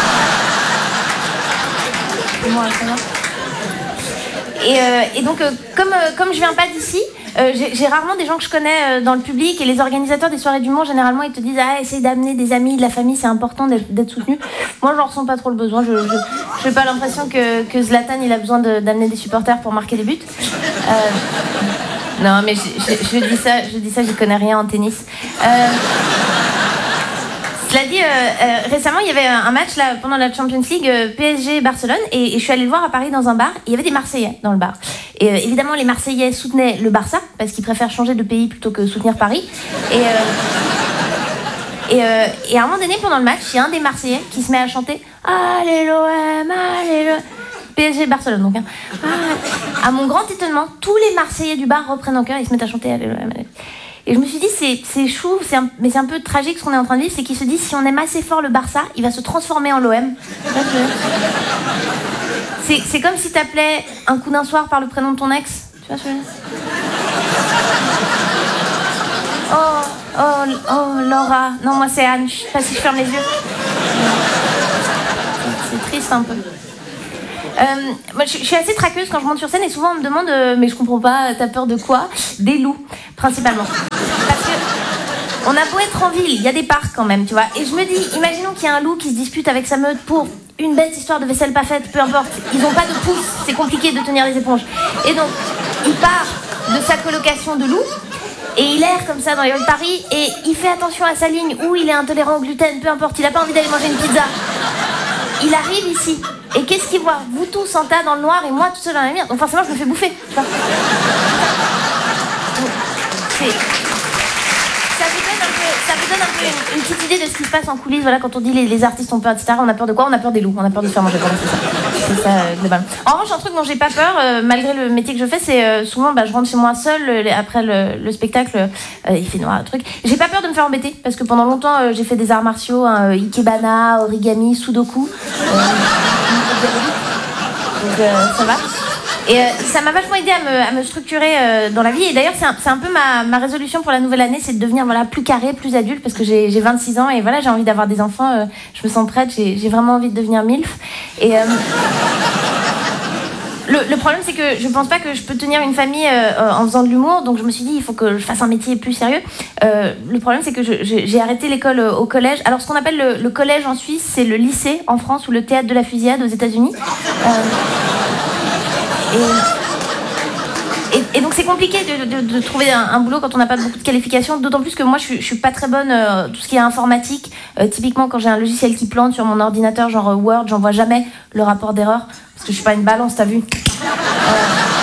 Speaker 5: moi, ça va. Et, euh, et donc euh, comme euh, comme je viens pas d'ici, euh, j'ai rarement des gens que je connais euh, dans le public et les organisateurs des soirées d'humour généralement ils te disent ah essaye d'amener des amis, de la famille, c'est important d'être soutenu. Moi j'en ressens pas trop le besoin, je je j'ai pas l'impression que que Zlatan il a besoin d'amener de, des supporters pour marquer des buts. Euh... Non mais je, je, je dis ça, je dis ça, je connais rien en tennis. Euh... Cela dit, euh, euh, récemment, il y avait un match là, pendant la Champions League euh, P S G-Barcelone et, et je suis allée le voir à Paris dans un bar et il y avait des Marseillais dans le bar. Et euh, évidemment, les Marseillais soutenaient le Barça parce qu'ils préfèrent changer de pays plutôt que soutenir Paris. Et, euh, et, euh, et à un moment donné, pendant le match, il y a un des Marseillais qui se met à chanter « Allez l'O M, allez l'O M » P S G-Barcelone donc. Hein. Ah, à mon grand étonnement, tous les Marseillais du bar reprennent en chœur et se mettent à chanter « Allez l'O M, allez ». Et je me suis dit, c'est chou, un, mais c'est un peu tragique ce qu'on est en train de vivre, c'est qu'ils se disent, si on aime assez fort le Barça, il va se transformer en l'O M. C'est comme si t'appelais un coup d'un soir par le prénom de ton ex. Tu vois ce que je veux dire? Oh, oh, oh, Laura. Non, moi c'est Anne, je sais pas si je ferme les yeux. C'est triste un peu. Euh, moi, je, je suis assez traqueuse quand je monte sur scène et souvent on me demande euh, mais je comprends pas, t'as peur de quoi? Des loups, principalement. Parce que on a beau être en ville, il y a des parcs quand même, tu vois. Et je me dis, imaginons qu'il y a un loup qui se dispute avec sa meute pour une bête histoire de vaisselle pas faite, peu importe. Ils ont pas de pouce, c'est compliqué de tenir les éponges. Et donc, il part de sa colocation de loups et il erre comme ça dans les rues de Paris et il fait attention à sa ligne où il est intolérant au gluten, peu importe, il a pas envie d'aller manger une pizza. Il arrive ici, et qu'est-ce qu'il voit? Vous tous en tas dans le noir et moi tout seul dans la lumière. Donc forcément je me fais bouffer. Ça vous donne un peu, ça vous donne un peu une, une petite idée de ce qui se passe en coulisses. Voilà, quand on dit les, les artistes ont peur, et cetera. On a peur de quoi? On a peur des loups, on a peur de se faire manger. Voilà, c'est ça. C'est ça euh, globalement. En revanche, un truc dont j'ai pas peur, euh, malgré le métier que je fais, c'est euh, souvent bah, je rentre chez moi seule euh, après le, le spectacle, euh, il fait noir, le truc. J'ai pas peur de me faire embêter parce que pendant longtemps euh, j'ai fait des arts martiaux, hein, euh, ikebana, origami, sudoku. Euh, donc euh, ça va. Et euh, ça m'a vachement aidé à me, à me structurer euh, dans la vie. Et d'ailleurs, c'est un, un peu ma, ma résolution pour la nouvelle année, c'est de devenir voilà, plus carré, plus adulte, parce que j'ai vingt-six ans et voilà, j'ai envie d'avoir des enfants. Euh, je me sens prête, j'ai vraiment envie de devenir milf. Et euh, le, le problème, c'est que je pense pas que je peux tenir une famille euh, en faisant de l'humour, donc je me suis dit, il faut que je fasse un métier plus sérieux. Euh, le problème, c'est que j'ai arrêté l'école euh, au collège. Alors, ce qu'on appelle le, le collège en Suisse, c'est le lycée en France ou le théâtre de la fusillade aux États-Unis. Euh, Et, et, et donc c'est compliqué de, de, de trouver un, un boulot quand on n'a pas beaucoup de qualifications, d'autant plus que moi je, je suis pas très bonne euh, tout ce qui est informatique. Euh, typiquement quand j'ai un logiciel qui plante sur mon ordinateur, genre euh, Word, j'envoie jamais le rapport d'erreur parce que je suis pas une balance, t'as vu. Euh,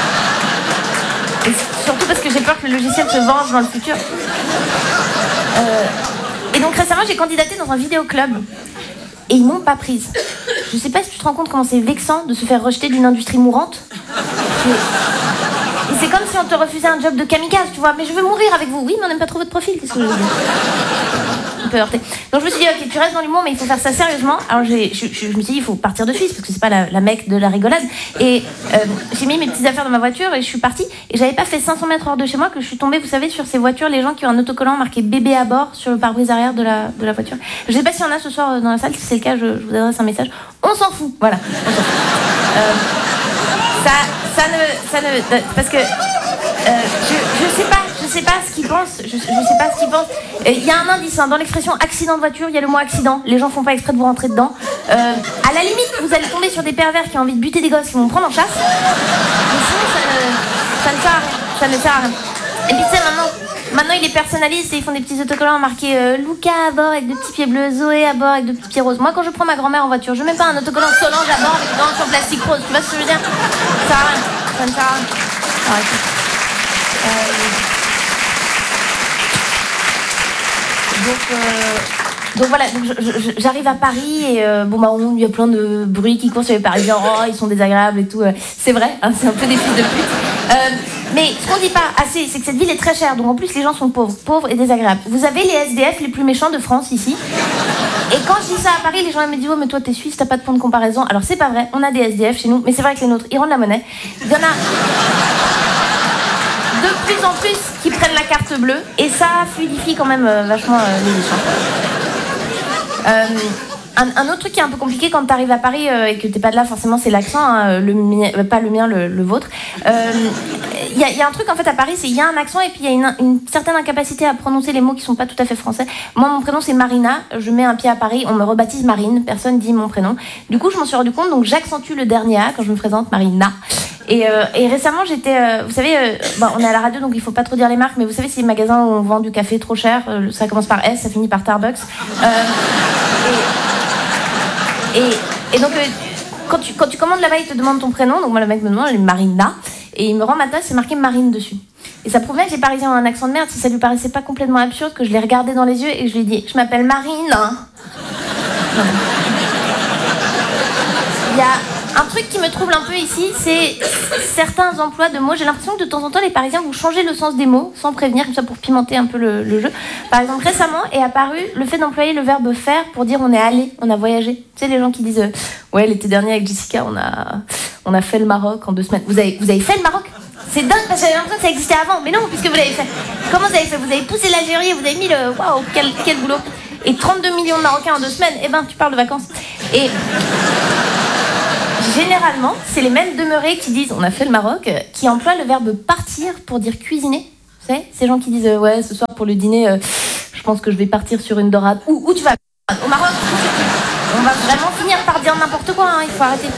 Speaker 5: et surtout parce que j'ai peur que le logiciel se venge dans le futur. Euh, et donc récemment j'ai candidaté dans un vidéoclub et ils m'ont pas prise. Je sais pas si tu te rends compte comment c'est vexant de se faire rejeter d'une industrie mourante. c'est comme si on te refusait un job de kamikaze, tu vois. Mais je veux mourir avec vous. Oui, mais on n'aime pas trop votre profil. Qu'est-ce que je veux dire? Un peu heurté. Donc je me suis dit, ok, tu restes dans l'humour, mais il faut faire ça sérieusement. Alors j'ai, je, je, je me suis dit, il faut partir de Suisse, parce que c'est pas la, la mecque de la rigolade. Et euh, j'ai mis mes petites affaires dans ma voiture et je suis partie. Et j'avais pas fait cinq cents mètres hors de chez moi que je suis tombée, vous savez, sur ces voitures, les gens qui ont un autocollant marqué bébé à bord sur le pare-brise arrière de la, de la voiture. Je sais pas s'il y en a ce soir dans la salle. Si c'est le cas, je, je vous adresse un message. On s'en fout, voilà. On s'en fout. Euh, ça, ça ne, ça ne, parce que euh, je, je sais pas, je sais pas ce qu'ils pensent. Je, je sais pas ce qu'ils pensent. Il y a un indice hein, dans l'expression accident de voiture. Il y a le mot accident. Les gens font pas exprès de vous rentrer dedans. Euh, à la limite, vous allez tomber sur des pervers qui ont envie de buter des gosses qui vont vous prendre en chasse. Mais sinon, ça ne, ça ne sert à rien. Ça ne sert à rien. Et puis tu sais maintenant. Maintenant, ils les personnalisent et ils font des petits autocollants marqués euh, Luca à bord avec deux petits pieds bleus, Zoé à bord avec deux petits pieds roses. Moi, quand je prends ma grand-mère en voiture, je mets pas un autocollant Solange à bord avec des hanches en plastique rose. Tu vois ce que je veux dire? Ça sert à rien. Ça ne sert à rien. Arrête. Euh... Donc, euh... donc voilà, donc je, je, j'arrive à Paris et euh, bon bah il y a plein de bruits qui courent sur les Parisiens. Oh, ils sont désagréables et tout. C'est vrai, hein, c'est un peu des fils de pute. Euh, mais ce qu'on dit pas assez, c'est que cette ville est très chère, donc en plus les gens sont pauvres, pauvres et désagréables. Vous avez les S D F les plus méchants de France ici. Et quand je dis ça à Paris, les gens me disent oh mais toi t'es suisse, t'as pas de point de comparaison. Alors c'est pas vrai, on a des S D F chez nous, mais c'est vrai que les nôtres, ils rendent la monnaie. Il y en a de plus en plus qui prennent la carte bleue et ça fluidifie quand même euh, vachement euh, les échanges. Euh, Un, un autre truc qui est un peu compliqué quand tu arrives à Paris euh, et que t'es pas de là, forcément, c'est l'accent, hein, le mien, euh, pas le mien, le, le vôtre. Il euh, y, y a un truc en fait à Paris, c'est il y a un accent et puis il y a une, une certaine incapacité à prononcer les mots qui sont pas tout à fait français. Moi, mon prénom c'est Marina, je mets un pied à Paris, on me rebaptise Marine, personne dit mon prénom. Du coup, je m'en suis rendu compte, donc j'accentue le dernier A quand je me présente, Marina. Et, euh, et récemment, j'étais, euh, vous savez, euh, bon, on est à la radio, donc il faut pas trop dire les marques, mais vous savez, ces magasins où on vend du café trop cher, euh, ça commence par S, ça finit par Starbucks. Euh, et, Et, et donc, euh, quand, tu, quand tu commandes là-bas, ils te demandent ton prénom. Donc, moi, le mec me demande, elle est Marina. Et il me rend ma tasse, c'est marqué Marine dessus. Et ça prouve bien que les Parisiens ont un accent de merde. Si ça lui paraissait pas complètement absurde, que je l'ai regardé dans les yeux et que je lui ai dit, je m'appelle Marine. Hein. Il y a un truc qui me trouble un peu ici, c'est certains emplois de mots. J'ai l'impression que de temps en temps, les Parisiens vont changer le sens des mots sans prévenir, comme ça pour pimenter un peu le, le jeu. Par exemple, récemment est apparu le fait d'employer le verbe faire pour dire on est allé, on a voyagé. Tu sais, les gens qui disent euh, ouais, l'été dernier avec Jessica, on a, on a fait le Maroc en deux semaines. Vous avez, vous avez fait le Maroc? C'est dingue parce que j'avais l'impression que ça existait avant. Mais non, puisque vous l'avez fait. Comment vous avez fait? Vous avez poussé l'Algérie, vous avez mis le. Waouh, quel, quel boulot! Et trente-deux millions de Marocains en deux semaines, eh ben, tu parles de vacances. Et. Généralement, c'est les mêmes demeurés qui disent on a fait le Maroc, qui emploient le verbe partir pour dire cuisiner. Vous savez, ces gens qui disent euh, ouais, ce soir pour le dîner, euh, je pense que je vais partir sur une dorade. Où, où tu vas? Au Maroc? On va vraiment finir par dire n'importe quoi, hein, il faut arrêter.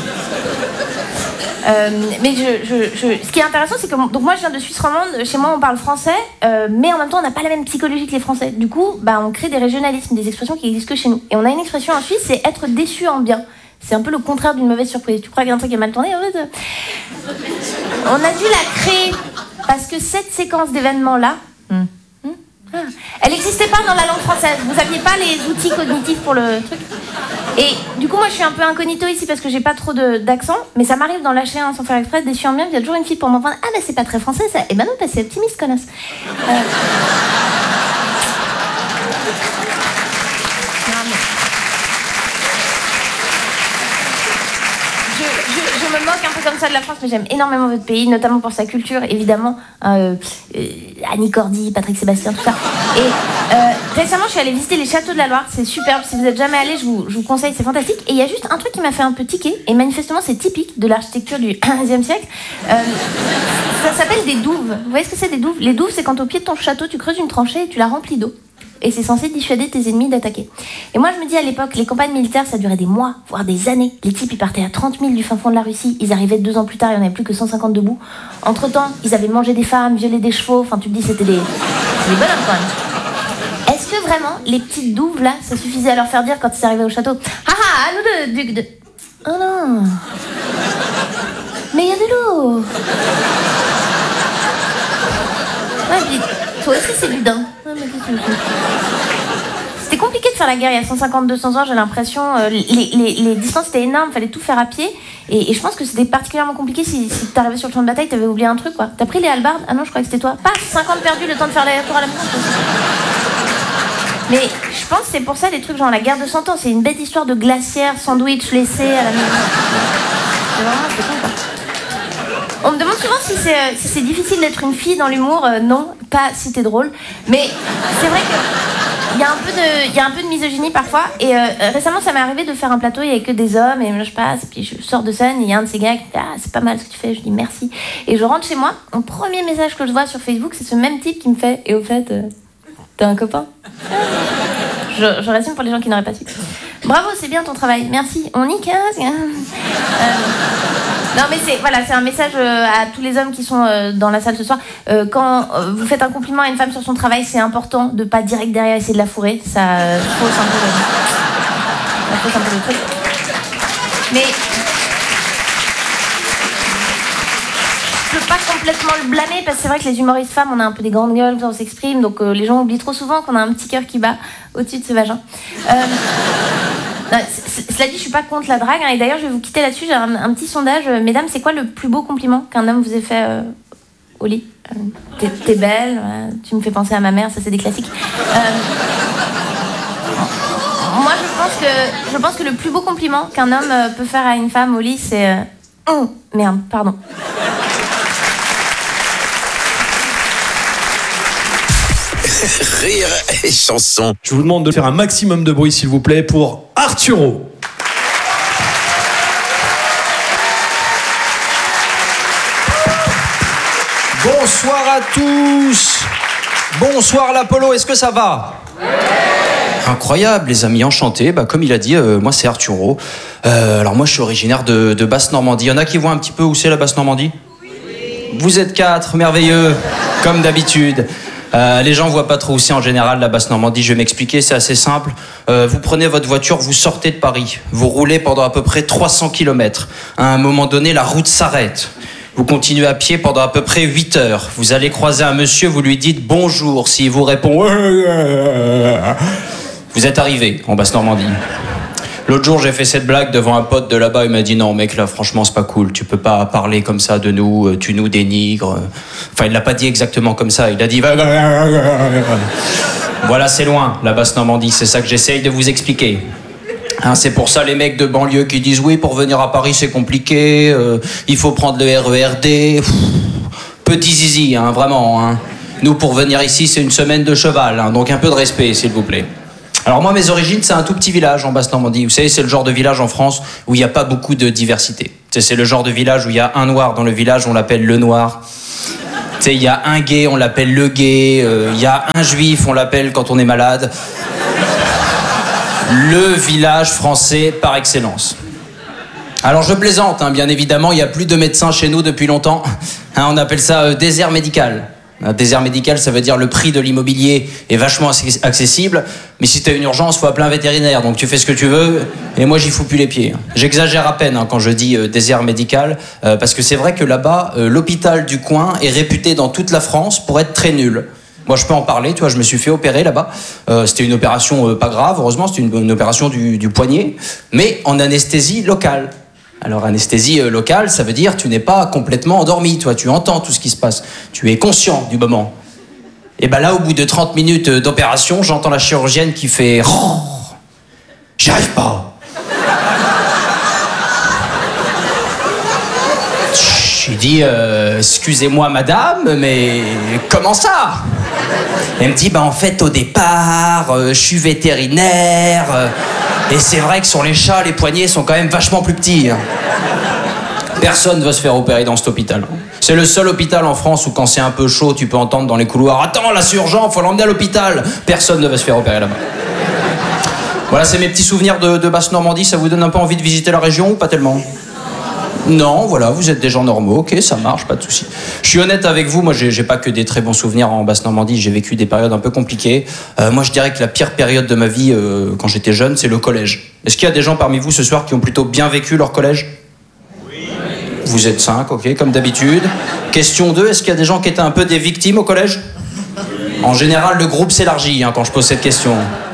Speaker 5: Euh, mais je, je, je, ce qui est intéressant, c'est que donc moi je viens de Suisse romande, chez moi on parle français, euh, mais en même temps on n'a pas la même psychologie que les Français. Du coup, bah, on crée des régionalismes, des expressions qui existent que chez nous. Et on a une expression en Suisse, c'est être déçu en bien. C'est un peu le contraire d'une mauvaise surprise. Tu crois qu'il y a un truc qui a mal tourné? En fait, euh... on a dû la créer parce que cette séquence d'événements-là, hmm. Hmm. Ah. elle n'existait pas dans la langue française. Vous n'aviez pas les outils cognitifs pour le truc. Et du coup, moi, je suis un peu incognito ici parce que j'ai pas trop de, d'accent, mais ça m'arrive d'en lâcher un sans faire exprès, déçu en bien. Il y a toujours une fille pour m'entendre. Ah, bah c'est pas très français ça. Et ben non, bah, c'est optimiste, connasse. Euh... Non, mais... Je me moque un peu comme ça de la France, mais j'aime énormément votre pays, notamment pour sa culture, évidemment. Euh, euh, Annie Cordy, Patrick Sébastien, tout ça. Et euh, récemment, je suis allée visiter les châteaux de la Loire. C'est superbe. Si vous n'êtes jamais allé, je vous, je vous conseille, c'est fantastique. Et il y a juste un truc qui m'a fait un peu tiquer, et manifestement, c'est typique de l'architecture du quinzième siècle. Euh, ça s'appelle des douves. Vous voyez ce que c'est, des douves? Les douves, c'est quand au pied de ton château, tu creuses une tranchée et tu la remplis d'eau. Et c'est censé dissuader tes ennemis d'attaquer. Et moi, je me dis à l'époque, les campagnes militaires, ça durait des mois, voire des années. Les types, ils partaient à trente mille du fin fond de la Russie. Ils arrivaient deux ans plus tard, il n'y en avait plus que cent cinquante debout. Entre-temps, ils avaient mangé des femmes, violé des chevaux. Enfin, tu te dis, c'était des, c'était des bonhommes, quand même. Est-ce que vraiment, les petites douves, là, ça suffisait à leur faire dire quand ils arrivaient au château? Ah ah, à nous deux, duc de... Oh non. Mais il y a de l'eau. Ouais, puis, toi aussi, c'est du daim. C'était compliqué de de faire la guerre il y a cent cinquante deux cents ans, j'ai l'impression. Euh, les, les, les distances étaient énormes, fallait tout faire à pied. Et, et je pense que c'était particulièrement compliqué si, si t'arrivais sur le champ de bataille, t'avais oublié un truc, quoi. T'as pris les hallebardes? Ah non, je crois que c'était toi. Pas cinquante perdus, le temps de faire la tour à la maison. Mais je pense que c'est pour ça les trucs genre la guerre de cent ans, c'est une bête histoire de glacière, sandwich laissé à la maison. C'est vraiment, c'est con, quoi. On me demande souvent si c'est, euh, si c'est difficile d'être une fille dans l'humour. Euh, non, pas si t'es drôle. Mais c'est vrai qu'il y a un peu de, il y a un peu de misogynie parfois. Et euh, récemment, ça m'est arrivé de faire un plateau, il n'y avait que des hommes. Et je passe, puis je sors de scène, et il y a un de ces gars qui dit « Ah, c'est pas mal ce que tu fais ». Je dis « Merci ». Et je rentre chez moi. Mon premier message que je vois sur Facebook, c'est ce même type qui me fait « Et au fait, euh, t'as un copain ?» je, je résume pour les gens qui n'auraient pas su. Bravo, c'est bien ton travail. Merci. On y casse. euh, Non mais c'est voilà, c'est un message euh, à tous les hommes qui sont euh, dans la salle ce soir. Euh, quand euh, vous faites un compliment à une femme sur son travail, c'est important de pas direct derrière essayer de la fourrer. Ça euh, fausse un peu le, ça fausse un peu le truc. Mais je peux pas complètement le blâmer parce que c'est vrai que les humoristes femmes, on a un peu des grandes gueules quand on s'exprime, donc euh, les gens oublient trop souvent qu'on a un petit cœur qui bat au-dessus de ce vagin. Euh, Non, c- c- cela dit, je suis pas contre la drague, hein, et d'ailleurs, je vais vous quitter là-dessus. J'ai un, un petit sondage. Mesdames, c'est quoi le plus beau compliment qu'un homme vous ait fait euh, au lit? euh, t'es, t'es belle, euh, tu me fais penser à ma mère, ça c'est des classiques. Euh, moi, je pense que je pense que le plus beau compliment qu'un homme euh, peut faire à une femme au lit, c'est euh, oh, merde, pardon.
Speaker 1: Rire et chanson.
Speaker 2: Je vous demande de faire un maximum de bruit, s'il vous plaît, pour Arturo.
Speaker 6: Bonsoir à tous. Bonsoir l'Apollo, est-ce que ça va? Incroyable les amis, enchanté. Bah, comme il a dit, euh, moi c'est Arturo. Euh, alors moi je suis originaire de, de Basse-Normandie. Il y en a qui voient un petit peu où c'est la Basse-Normandie? Oui. Vous êtes quatre, merveilleux, comme d'habitude. Euh, les gens voient pas trop où c'est en général la Basse-Normandie. Je vais m'expliquer, c'est assez simple. Euh, vous prenez votre voiture, vous sortez de Paris. Vous roulez pendant à peu près trois cents kilomètres. À un moment donné, la route s'arrête. Vous continuez à pied pendant à peu près huit heures. Vous allez croiser un monsieur, vous lui dites bonjour. S'il vous répond, vous êtes arrivé en Basse-Normandie. L'autre jour, j'ai fait cette blague devant un pote de là-bas. Il m'a dit non, mec, là, franchement, c'est pas cool. Tu peux pas parler comme ça de nous. Tu nous dénigres. Enfin, il l'a pas dit exactement comme ça. Il a dit voilà, c'est loin, la Basse-Normandie. C'est ça que j'essaye de vous expliquer. Hein, c'est pour ça les mecs de banlieue qui disent oui, pour venir à Paris, c'est compliqué. Euh, il faut prendre le R E R D. Pff, petit zizi, hein, vraiment. Hein. Nous, pour venir ici, c'est une semaine de cheval. Hein, donc un peu de respect, s'il vous plaît. Alors moi, mes origines, c'est un tout petit village en Basse-Normandie. Vous savez, c'est le genre de village en France où il n'y a pas beaucoup de diversité. Tu sais, c'est le genre de village où il y a un noir dans le village, on l'appelle le noir. Tu sais, il y a un gay, on l'appelle le gay. Euh, il y a un juif, on l'appelle quand on est malade. Le village français par excellence. Alors je plaisante, hein, bien évidemment, il n'y a plus de médecins chez nous depuis longtemps. Hein, on appelle ça euh, désert médical. Un désert médical, ça veut dire le prix de l'immobilier est vachement accessible, mais si t'as une urgence, faut appeler un vétérinaire, donc tu fais ce que tu veux, et moi j'y fous plus les pieds. J'exagère à peine hein, quand je dis euh, désert médical, euh, parce que c'est vrai que là-bas, euh, l'hôpital du coin est réputé dans toute la France pour être très nul. Moi je peux en parler, tu vois, je me suis fait opérer là-bas, euh, c'était une opération euh, pas grave, heureusement, c'était une, une opération du, du poignet, mais en anesthésie locale. Alors anesthésie euh, locale, ça veut dire tu n'es pas complètement endormi, toi, tu entends tout ce qui se passe, tu es conscient du moment. Et ben là, au bout de trente minutes d'opération, j'entends la chirurgienne qui fait oh, « J'y arrive pas !» Je lui dis euh, « Excusez-moi madame, mais comment ça ?» Elle me dit bah, « En fait, au départ, euh, je suis vétérinaire... Euh, Et c'est vrai que sur les chats, les poignets sont quand même vachement plus petits. Personne ne veut se faire opérer dans cet hôpital. C'est le seul hôpital en France où quand c'est un peu chaud, tu peux entendre dans les couloirs « Attends, là c'est urgent, faut l'emmener à l'hôpital !» Personne ne veut se faire opérer là-bas. Voilà, c'est mes petits souvenirs de, de Basse-Normandie. Ça vous donne un peu envie de visiter la région ou pas tellement ? Non, voilà, vous êtes des gens normaux, ok, ça marche, pas de souci. Je suis honnête avec vous, moi j'ai, j'ai pas que des très bons souvenirs en Basse-Normandie, j'ai vécu des périodes un peu compliquées. Euh, moi je dirais que la pire période de ma vie euh, quand j'étais jeune, c'est le collège. Est-ce qu'il y a des gens parmi vous ce soir qui ont plutôt bien vécu leur collège ? Oui. Vous êtes cinq, ok, comme d'habitude. Question deux, est-ce qu'il y a des gens qui étaient un peu des victimes au collège ? En général, le groupe s'élargit hein, quand je pose cette question.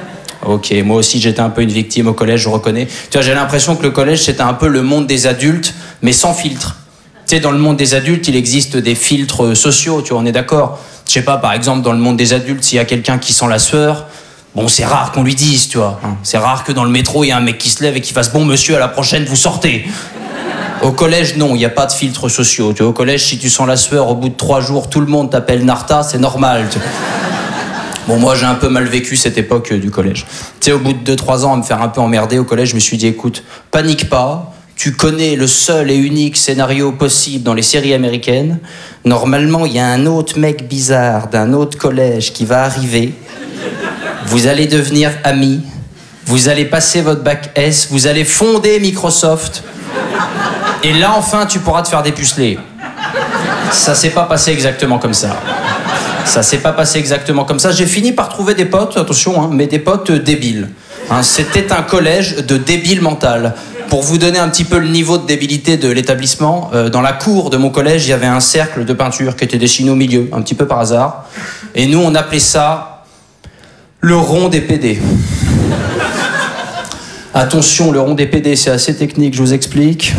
Speaker 6: Ok, moi aussi j'étais un peu une victime au collège, je reconnais. Tu vois, j'ai l'impression que le collège c'était un peu le monde des adultes, mais sans filtre. Tu sais, dans le monde des adultes, il existe des filtres sociaux, tu vois, on est d'accord. Je sais pas, par exemple, dans le monde des adultes, s'il y a quelqu'un qui sent la sueur, bon, c'est rare qu'on lui dise, tu vois. Hein. C'est rare que dans le métro, il y a un mec qui se lève et qui fasse « Bon, monsieur, à la prochaine, vous sortez ». Au collège, non, il n'y a pas de filtres sociaux. Tu vois, au collège, si tu sens la sueur, au bout de trois jours, tout le monde t'appelle Narta, c'est normal. Tu vois. Bon, moi, j'ai un peu mal vécu cette époque euh, du collège. Tu sais, au bout de deux trois ans, à me faire un peu emmerder au collège, je me suis dit, écoute, panique pas, tu connais le seul et unique scénario possible dans les séries américaines. Normalement, il y a un autre mec bizarre d'un autre collège qui va arriver. Vous allez devenir amis. Vous allez passer votre bac S. Vous allez fonder Microsoft. Et là, enfin, tu pourras te faire dépuceler. Ça s'est pas passé exactement comme ça. Ça s'est pas passé exactement comme ça. J'ai fini par trouver des potes, attention, hein, mais des potes débiles. Hein, c'était un collège de débiles mental. Pour vous donner un petit peu le niveau de débilité de l'établissement, euh, dans la cour de mon collège, il y avait un cercle de peinture qui était dessiné au milieu, un petit peu par hasard. Et nous, on appelait ça le rond des P D. Attention, le rond des P D, c'est assez technique, je vous explique.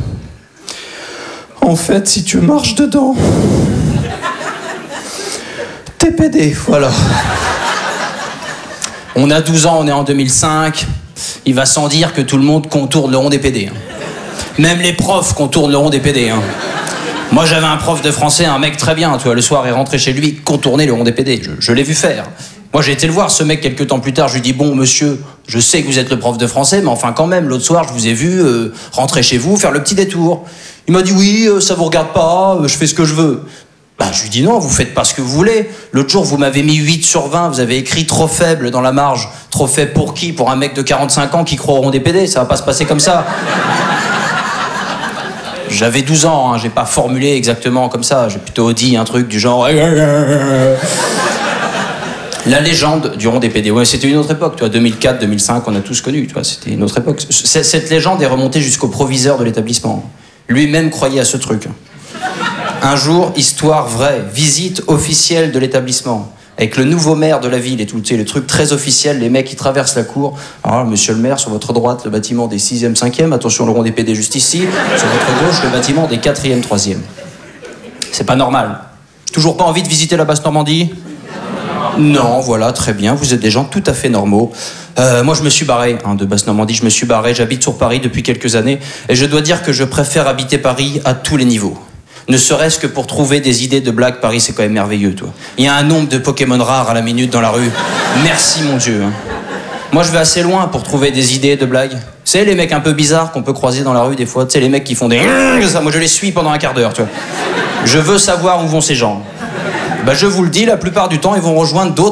Speaker 6: En fait, si tu marches dedans, t'es P D, voilà. On a douze ans, on est en deux mille cinq. Il va sans dire que tout le monde contourne le rond des P D. Hein. Même les profs contournent le rond des P D. Hein. Moi, j'avais un prof de français, un mec très bien, tu vois, le soir, il rentrait chez lui, contournait le rond des P D. Je, je l'ai vu faire. Moi, j'ai été le voir, ce mec, quelques temps plus tard. Je lui dis, bon, monsieur, je sais que vous êtes le prof de français, mais enfin, quand même, l'autre soir, je vous ai vu euh, rentrer chez vous, faire le petit détour. Il m'a dit, oui, euh, ça vous regarde pas, euh, je fais ce que je veux. Bah, je lui dis, non, vous faites pas ce que vous voulez. L'autre jour, vous m'avez mis huit sur vingt, vous avez écrit trop faible dans la marge. Trop faible pour qui? Pour un mec de quarante-cinq ans qui croit au rond des P D, ça va pas se passer comme ça. J'avais douze ans, hein, j'ai pas formulé exactement comme ça, j'ai plutôt dit un truc du genre... La légende du rond des P D, ouais, c'était une autre époque, tu vois, deux mille quatre, deux mille cinq, on a tous connu, tu vois, c'était une autre époque. C- cette légende est remontée jusqu'au proviseur de l'établissement. Lui-même croyait à ce truc. Un jour, histoire vraie, visite officielle de l'établissement, avec le nouveau maire de la ville et tout, tu sais, le truc très officiel, les mecs qui traversent la cour. Alors, monsieur le maire, sur votre droite, le bâtiment des sixième, cinquième, attention, le rond des P D juste ici. Sur votre gauche, le bâtiment des quatrième, troisième. C'est pas normal. Toujours pas envie de visiter la Basse-Normandie ? Non, voilà, très bien, vous êtes des gens tout à fait normaux. Euh, moi, je me suis barré hein, de Basse-Normandie, je me suis barré, j'habite sur Paris depuis quelques années, et je dois dire que je préfère habiter Paris à tous les niveaux. Ne serait-ce que pour trouver des idées de blagues, Paris, c'est quand même merveilleux, toi. Il y a un nombre de Pokémon rares à la minute dans la rue. Merci, mon Dieu. Hein. Moi, je vais assez loin pour trouver des idées de blagues. Tu sais, les mecs un peu bizarres qu'on peut croiser dans la rue des fois, tu sais, les mecs qui font des... ça, moi, je les suis pendant un quart d'heure, tu vois. Je veux savoir où vont ces gens. Bah, je vous le dis, la plupart du temps, ils vont rejoindre d'autres